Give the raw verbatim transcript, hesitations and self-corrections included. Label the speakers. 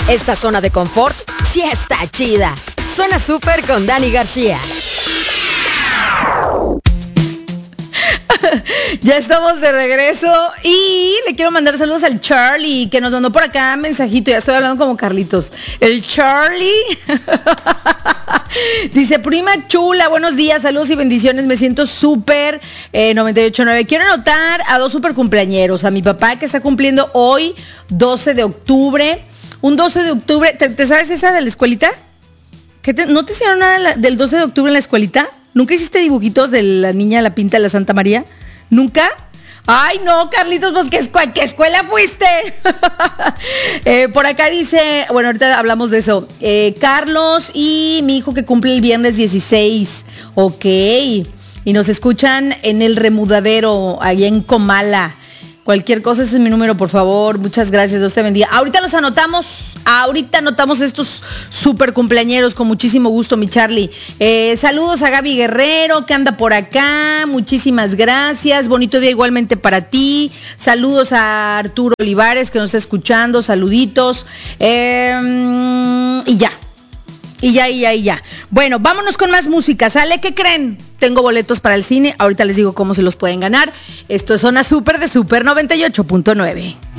Speaker 1: Esta zona de confort sí está chida. Zona Super con Dani García.
Speaker 2: Ya estamos de regreso y le quiero mandar saludos al Charlie, que nos mandó por acá mensajito. Ya estoy hablando como Carlitos. El Charlie dice: prima chula, buenos días, saludos y bendiciones. Me siento súper eh, noventa y ocho punto nueve. Quiero anotar a dos super cumpleañeros. A mi papá, que está cumpliendo hoy doce de octubre. Un doce de octubre, ¿te, te sabes esa de la escuelita? ¿Qué te, ¿No te hicieron nada del doce de octubre en la escuelita? ¿Nunca hiciste dibujitos de la niña la pinta de la Santa María? ¿Nunca? Ay, no, Carlitos, pues ¿qué, escu- qué escuela fuiste? eh, por acá dice, bueno, ahorita hablamos de eso. Eh, Carlos y mi hijo que cumple el viernes dieciséis. Ok. Y nos escuchan en el Remudadero, allá en Comala. Cualquier cosa, ese es mi número, por favor. Muchas gracias, Dios te bendiga. Ahorita los anotamos, ahorita anotamos estos super cumpleañeros con muchísimo gusto, mi Charlie. Eh, saludos a Gaby Guerrero, que anda por acá. Muchísimas gracias. Bonito día igualmente para ti. Saludos a Arturo Olivares, que nos está escuchando. Saluditos. Eh, y ya. Y ya, y ya, y ya. Bueno, vámonos con más música, ¿sale? ¿Qué creen? Tengo boletos para el cine, ahorita les digo cómo se los pueden ganar. Esto es Zona Super de Super noventa y ocho punto nueve.